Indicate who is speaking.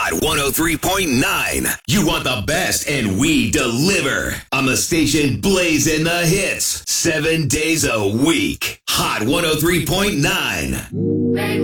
Speaker 1: Hot 103.9. You want the best, and we deliver. On the station blazing the hits 7 days a week. Hot 103.9.